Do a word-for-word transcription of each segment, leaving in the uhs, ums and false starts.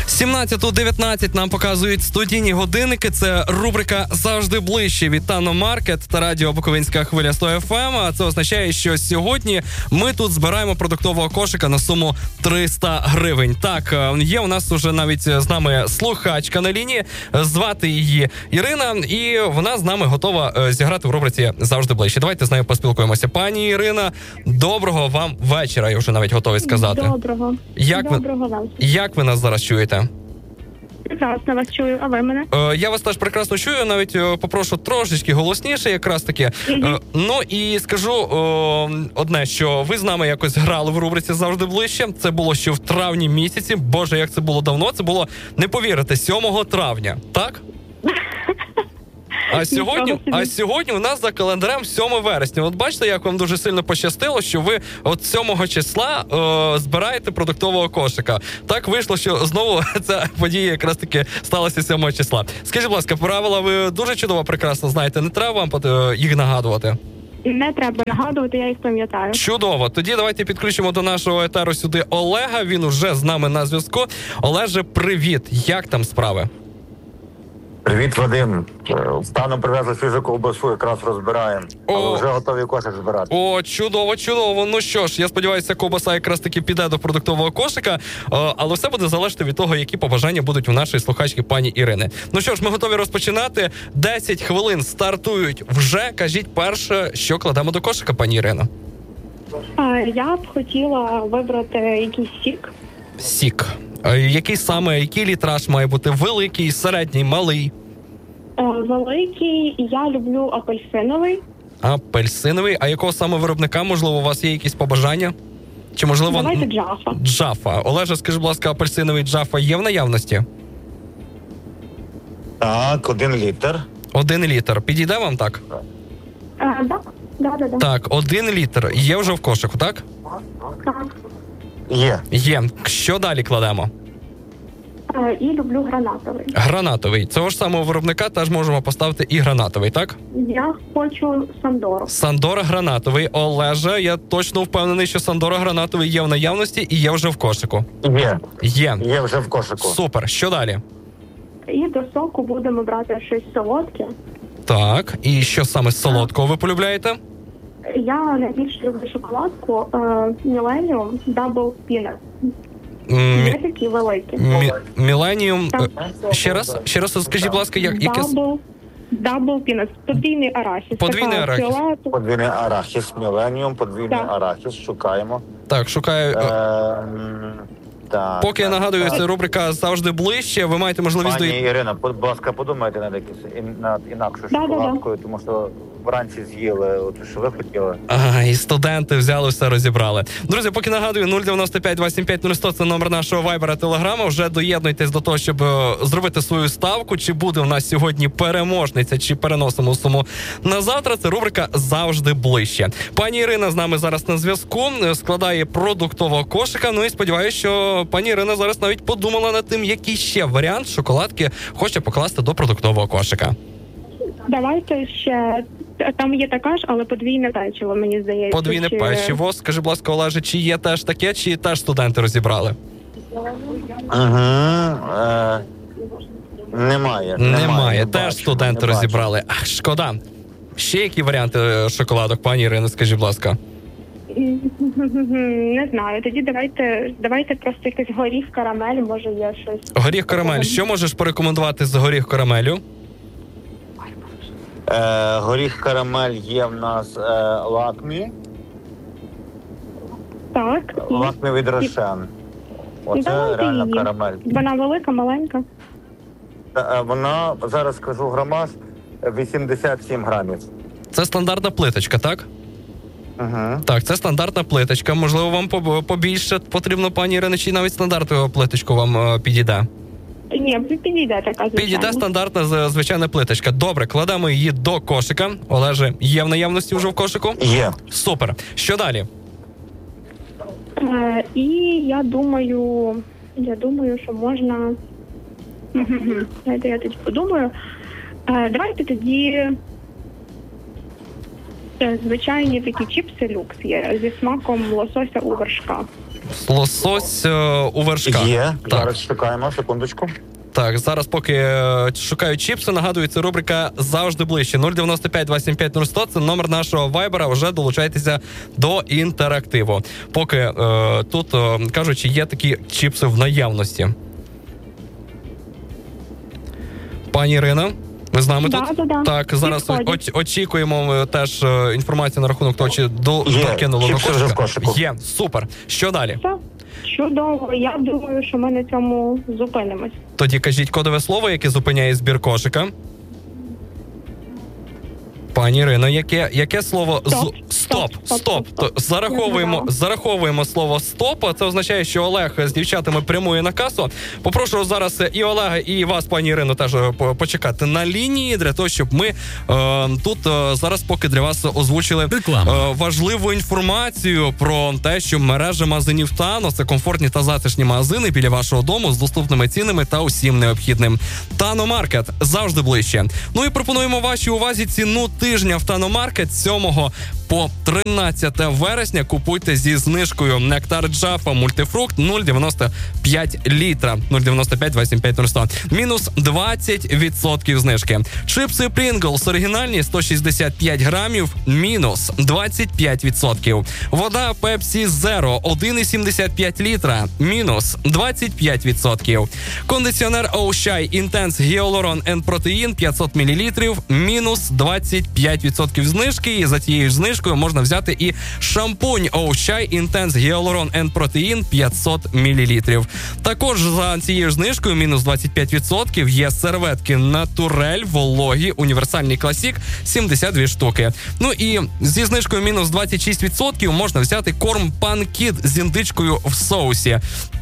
сімнадцята дев'ятнадцять нам показують студійні годинники. Це рубрика «Завжди ближче» від Тано Маркет та радіо Буковинська хвиля сто еф ем. А це означає, що сьогодні ми тут збираємо продуктового кошика на суму триста гривень. Так, є у нас уже навіть з нами слухачка на лінії. Звати її Ірина, і вона з нами готова зіграти в рубриці «Завжди ближче». Давайте з нею поспілкуємося. Пані Ірина, доброго вам вечора, я вже навіть готовий сказати. Доброго. Як Доброго ви, вечора. як ви нас зараз чуєте? Прекрасно вас чую, а ви мене? Е, я вас теж прекрасно чую, навіть е, попрошу трошечки голосніше, якраз таки. Mm-hmm. Е, ну і скажу е, одне, що ви з нами якось грали в рубриці «Завжди ближче». Це було ще в травні місяці. Боже, як це було давно. Це було, не повірите, сьомого травня, так? А сьогодні, а сьогодні у нас за календарем сьоме вересня. От бачите, як вам дуже сильно пощастило, що ви от сьомого числа е, збираєте продуктового кошика. Так вийшло, що знову ця подія якраз таки сталася сьомого числа. Скажіть, будь ласка, правила ви дуже чудово, прекрасно знаєте. Не треба вам е, їх нагадувати? Не треба нагадувати, я їх пам'ятаю. Чудово. Тоді давайте підключимо до нашого етеру сюди Олега. Він уже з нами на зв'язку. Олеже, привіт. Як там справи? Привіт, Вадим. Станом привезли свіжу ковбасу, якраз розбираємо. Але вже готові кошик збирати. О, чудово, чудово. Ну що ж, я сподіваюся, ковбаса якраз таки піде до продуктового кошика, але все буде залежати від того, які побажання будуть у нашої слухачки пані Ірини. Ну що ж, ми готові розпочинати. десять хвилин стартують вже. Кажіть перше, що кладемо до кошика, пані Ірино? Я б хотіла вибрати якийсь сік. Сік. Який саме, який літраж має бути? Великий, середній, малий? Великий. Я люблю апельсиновий. Апельсиновий. А якого саме виробника? Можливо, у вас є якісь побажання? Чи можливо... Давайте Джафа. Джафа. Олеже, скажи, будь ласка, апельсиновий Джафа є в наявності? Так, один літр. Один літр. Підійде вам так? Так, да, да, да, да. Так, один літр. Є вже в кошику, так? Так. Є. Є. Що далі кладемо? І люблю гранатовий. Гранатовий. Цього ж самого виробника теж можемо поставити і гранатовий, так? Я хочу Сандору. Сандора гранатовий. Олеже, я точно впевнений, що Сандора гранатовий є в наявності і є вже в кошику. Є. Є. Є вже в кошику. Супер. Що далі? І до соку будемо брати щось солодке. Так. І що саме з солодкого ви полюбляєте? Я найбільше люблю шоколадку Millennium Double Peanut. Мі... Є такі великі. Міленіум. Ще раз, ще раз скажіть, будь ласка, як яке? Double, double Peanut. Подвійний арахіс. Подвійний арахіс. Фіолету. Подвійний арахіс, Міленіум, подвійний Так. арахіс, шукаємо. Так, шукаю. Ем, так, Поки я так, нагадую, так. це рубрика «Завжди ближче». Ви маєте можливість... Пані до... Ірина, будь ласка, подумайте над якісь ін- над інакшою Да, да, да. шоколадкою, тому що вранці з'їли, от що ви хотіли. Ага, і студенти взяли, все розібрали. Друзі, поки нагадую, нуль дев'яносто п'ять двадцять сім п'ять нуль сто – це номер нашого вайбера, телеграма. Вже доєднуйтесь до того, щоб е, зробити свою ставку. Чи буде у нас сьогодні переможниця, чи переносимо суму на завтра. Це рубрика «Завжди ближче». Пані Ірина з нами зараз на зв'язку, складає продуктового кошика. Ну і сподіваюся, що пані Ірина зараз навіть подумала над тим, який ще варіант шоколадки хоче покласти до продуктового кошика. Давайте ще... Там є така ж, але подвійне печиво, мені здається. Подвійне чи... печиво. Скажи, будь ласка, Олеже, чи є теж таке, чи теж студенти розібрали? Угу. Е, немає. Немає. Немає. Не Теж бачу, студенти не розібрали. Ах, шкода. Ще які варіанти е, шоколадок, пані Ірино, скажіть, будь ласка? Не знаю. Тоді давайте, давайте просто якийсь горіх, карамель, може є щось. Горіх карамель. Що можеш порекомендувати з горіх карамелю? Е, горіх карамель є в нас е, лакмі. Так. І... Лакмі від Рошен. Оце Давайте реально її. карамель. Вона велика, маленька. Та, е, вона, зараз скажу грамаж, вісімдесят сім грамів. Це стандартна плиточка, так? Угу. Так, це стандартна плиточка. Можливо, вам поб- побільше потрібно, пані Ірино, чи навіть стандартну плиточку вам е, підійде? Ні, підійде така, звичайно. Підійде стандартна з- звичайна плиточка. Добре, кладемо її до кошика. Олеже, є в наявності вже в кошику? Є. Супер. Що далі? Е, і я думаю, я думаю, що можна... Знаєте, я тоді подумаю. Е, давайте тоді е, звичайні такі чіпси люкс є зі смаком лосося у вершках. Лосось у вершках. Є, так. Зараз шукаємо, секундочку. Так, зараз поки шукаю чіпси, нагадую, це рубрика «Завжди ближче». нуль дев'яносто п'ять двадцять сім п'ять нуль сто, це номер нашого вайбера, вже долучайтеся до інтерактиву. Поки е, тут, е, кажучи, є такі чіпси в наявності. Пані Ірино, ви з нами да, тут? Да, да. Так, зараз оч- очікуємо теж інформацію на рахунок того, чи до, Є, докинуло чіпси вже в кошику. Є, супер. Що далі? Все. Чудово. Я думаю, що ми на цьому зупинимось. Тоді кажіть кодове слово, яке зупиняє збір кошика. Пані Ірино, яке, яке слово Стоп. з... Стоп, стоп, стоп. стоп. То зараховуємо, зараховуємо слово стоп. Це означає, що Олег з дівчатами прямує на касу. Попрошу зараз і Олега, і вас, пані Ірино, теж почекати на лінії, для того, щоб ми е, тут е, зараз поки для вас озвучили е, важливу інформацію про те, що мережа магазинів Тано – це комфортні та затишні магазини біля вашого дому з доступними цінами та усім необхідним. Тано Маркет завжди ближче. Ну і пропонуємо вашій увазі ціну тижня в Тано Маркет сьомого по тринадцяте вересня. Купуйте зі знижкою Нектар Джафа мультифрукт нуль дев'яносто п'ять літра. нуль дев'яносто п'ять двадцять п'ять нуль сто. Мінус двадцять відсотків знижки. Чипси Pringles оригінальні сто шістдесят п'ять грамів. Мінус двадцять п'ять відсотків. Вода Pepsi Zero один цілих сімдесят п'ять літра. Мінус двадцять п'ять відсотків. Кондиціонер Oshai Intense Hyaluron and Protein п'ятсот мілілітрів. Мінус двадцять п'ять відсотків знижки. І за тією ж знижкою можна взяти і шампунь Oshai Intense Hyaluron and Protein п'ятсот мілілітрів. Також за цією ж знижкою мінус двадцять п'ять відсотків є серветки Натурель вологі універсальний класік сімдесят дві штуки. Ну і зі знижкою мінус двадцять шість відсотків можна взяти корм Pan Kid з індичкою в соусі.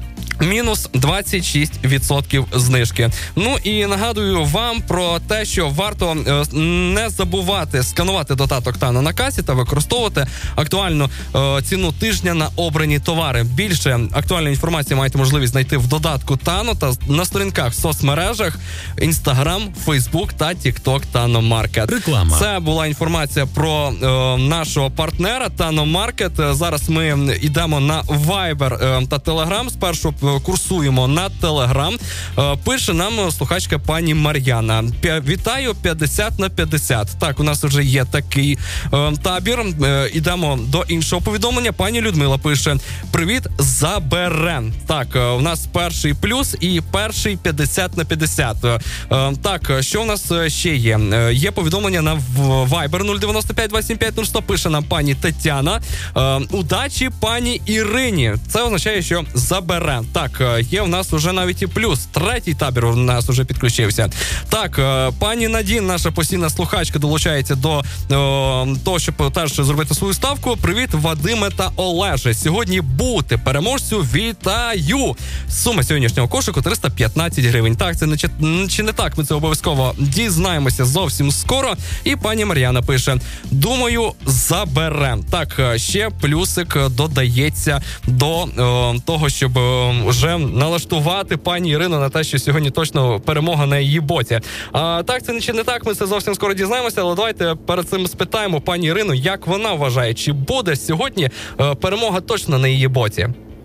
Мінус двадцять шість відсотків знижки. Ну і нагадую вам про те, що варто е, не забувати сканувати додаток Тано на касі та використовувати актуальну е, ціну тижня на обрані товари. Більше актуальної інформації маєте можливість знайти в додатку Тано та на сторінках в соцмережах Instagram, Facebook та TikTok Тано Маркет. Реклама. Це була інформація про е, нашого партнера Тано Маркет. Зараз ми йдемо на Viber е, та Telegram. Спершу курсуємо на Телеграм. Пише нам слухачка пані Мар'яна. Вітаю, п'ятдесят на п'ятдесят. Так, у нас вже є такий е, табір. Е, ідемо до іншого повідомлення. Пані Людмила пише: привіт, заберем. Так, е, у нас перший плюс і перший п'ятдесят на п'ятдесят. Е, так, що у нас ще є? Е, є повідомлення на Viber нуль дев'яносто п'ять двадцять сім п'ять нуль сто. Пише нам пані Тетяна. Е, удачі пані Ірині. Це означає, що забере. Так, є в нас уже навіть і плюс. Третій табір у нас уже підключився. Так, пані Надін, наша постійна слухачка, долучається до о, того, щоб теж зробити свою ставку. Привіт, Вадиме та Олеже. Сьогодні бути переможцю. Вітаю! Сума сьогоднішнього кошику триста п'ятнадцять гривень. Так, це не чи, чи не так, ми це обов'язково дізнаємося зовсім скоро. І пані Мар'яна пише: думаю, заберем. Так, ще плюсик додається до о, того, щоб о, вже налаштувати пані Ірину на те, що сьогодні точно перемога на її боці. А так, це чи не так, ми це зовсім скоро дізнаємося, але давайте перед цим спитаємо пані Ірину, як вона вважає, чи буде сьогодні е, перемога точно на її боці?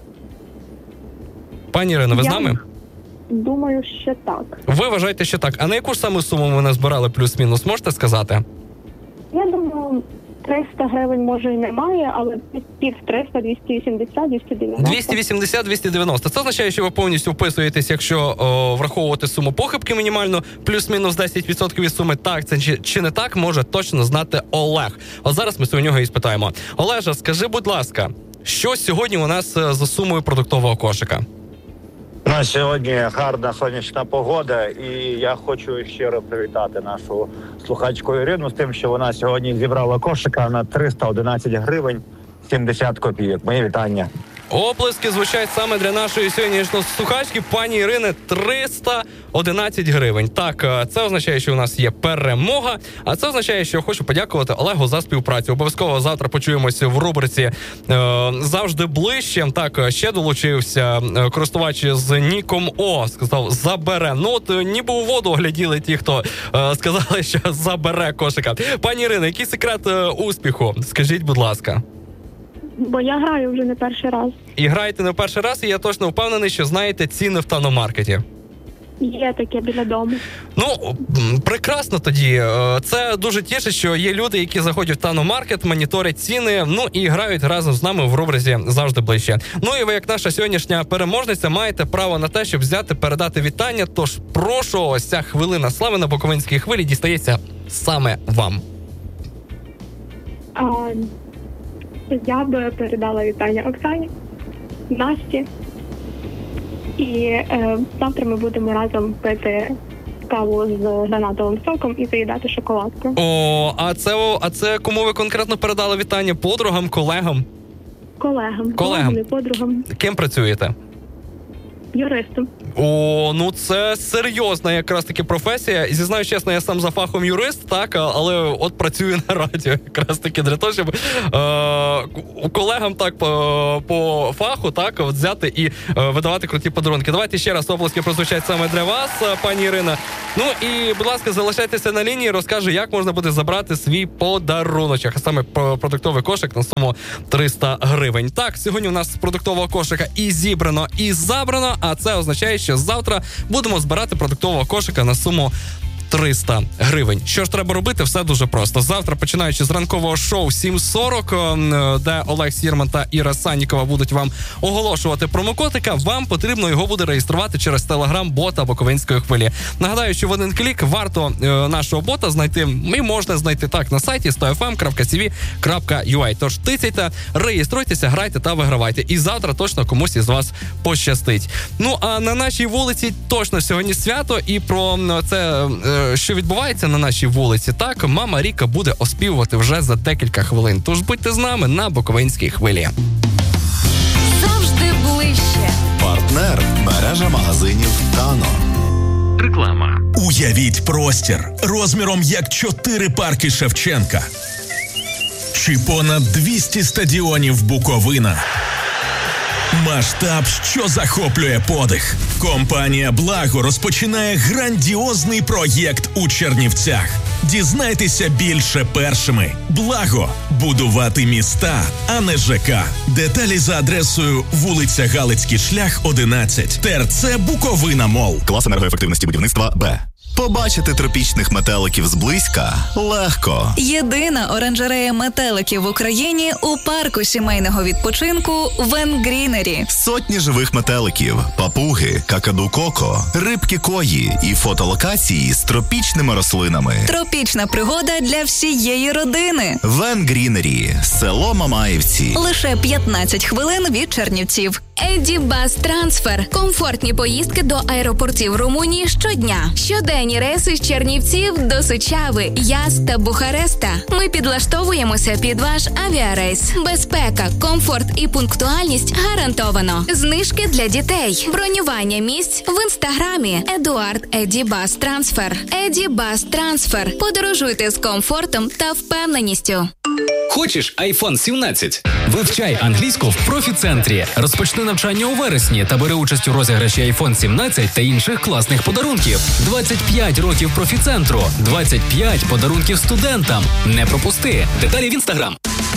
Пані Ірино, ви Я з нами? Думаю, що так. Ви вважаєте, що так. А на яку ж саме суму ви назбирали плюс-мінус, можете сказати? Я думаю, триста гривень може і немає, але пів триста, двісті вісімдесят, двісті дев'яносто. двісті вісімдесят - двісті дев'яносто. Це означає, що ви повністю вписуєтесь, якщо о, враховувати суму похибки мінімально, плюс-мінус десять відсотків від суми. Так, це чи, чи не так, може точно знати Олег. От зараз ми у нього і спитаємо. Олеже, скажи, будь ласка, що сьогодні у нас за сумою продуктового кошика? У нас сьогодні гарна сонячна погода, і я хочу щиро привітати нашу слухачку Ірину з тим, що вона сьогодні зібрала кошика на триста одинадцять гривень сімдесят копійок. Мої вітання. Оплески звучать саме для нашої сьогоднішньої слухачки, пані Ірини, триста одинадцять гривень. Так, це означає, що у нас є перемога, а це означає, що хочу подякувати Олегу за співпрацю. Обов'язково завтра почуємося в рубриці е, «Завжди ближче». Так, ще долучився користувач з ніком О, сказав «забере». Ну, от ніби у воду гляділи ті, хто е, сказали, що забере кошика. Пані Ірина, який секрет е, успіху? Скажіть, будь ласка. Бо я граю вже не перший раз. І граєте не перший раз, і я точно впевнений, що знаєте ціни в Таномаркеті. Є таке біля дому. Ну, прекрасно тоді. Це дуже тішить, що є люди, які заходять в Таномаркет, моніторять ціни, ну і грають разом з нами в рубриці «Завжди ближче». Ну і ви, як наша сьогоднішня переможниця, маєте право на те, щоб взяти, передати вітання. Тож прошу, ось ця хвилина слави на Буковинській хвилі дістається саме вам. А, я би передала вітання Оксані, Насті. І е, завтра ми будемо разом пити каву з гранатовим соком і заїдати шоколадку. О, а це, а це кому ви конкретно передали вітання? Подругам, колегам? Колегам. Колегам. Колегам, подругам. Ким працюєте? Юристом. О, ну це серйозна якраз таки професія. Зізнаю чесно, я сам за фахом юрист, так, але от працюю на радіо якраз таки для того, щоб е, колегам так по, по фаху, так, от взяти і е, видавати круті подарунки. Давайте ще раз оплески прозвучать саме для вас, пані Ірина. Ну і, будь ласка, залишайтеся на лінії, розкажу, як можна буде забрати свій подаруночок, а саме продуктовий кошик на суму триста гривень. Так, сьогодні у нас з продуктового кошика і зібрано, і забрано, а це означає, що завтра будемо збирати продуктового кошика на суму триста гривень. Що ж треба робити? Все дуже просто. Завтра, починаючи з ранкового шоу сім сорок, де Олег Сірман та Іра Саннікова будуть вам оголошувати промокодика, вам потрібно його буде реєструвати через телеграм-бота Буковинської хвилі. Нагадаю, що в один клік варто е, нашого бота знайти, і можна знайти так на сайті сто еф ем крапка сі ві крапка ю а. Тож тицяйте, реєструйтеся, грайте та вигравайте. І завтра точно комусь із вас пощастить. Ну, а на нашій вулиці точно сьогодні свято, і про це... Е, що відбувається на нашій вулиці, так, мама Ріка буде оспівувати вже за декілька хвилин. Тож будьте з нами на Буковинській хвилі. Завжди ближче. Партнер – мережа магазинів Тано. Реклама. Уявіть простір розміром як чотири парки Шевченка. Чи понад двісті стадіонів Буковина. Масштаб, що захоплює подих. Компанія «Благо» розпочинає грандіозний проєкт у Чернівцях. Дізнайтеся більше першими. «Благо» – будувати міста, а не ЖК. Деталі за адресою вулиця Галицький шлях, одинадцять, ТРЦ Буковина Мол. Клас енергоефективності будівництва Б. Побачити тропічних метеликів зблизька легко. Єдина оранжерея метеликів в Україні у парку сімейного відпочинку Венгрінері. Сотні живих метеликів, папуги, какаду-коко, рибки-кої і фотолокації з тропічними рослинами. Тропічна пригода для всієї родини. Венгрінері, село Мамаївці. Лише п'ятнадцять хвилин від Чернівців. Еді Бас Трансфер. Комфортні поїздки до аеропортів Румунії щодня. Щоденні рейси з Чернівців до Сучави, Яз та Бухареста. Ми підлаштовуємося під ваш авіарейс. Безпека, комфорт і пунктуальність гарантовано. Знижки для дітей. Бронювання місць в інстаграмі. Едуард Еді Бас Трансфер. Еді Бас Трансфер. Подорожуйте з комфортом та впевненістю. Хочеш айфон сімнадцять? Вивчай англійську в профі-центрі. Розпочни навчання у вересні та бери участь у розіграші айфон сімнадцять та інших класних подарунків. двадцять п'ять років профі-центру. двадцять п'ять подарунків студентам. Не пропусти. Деталі в інстаграм.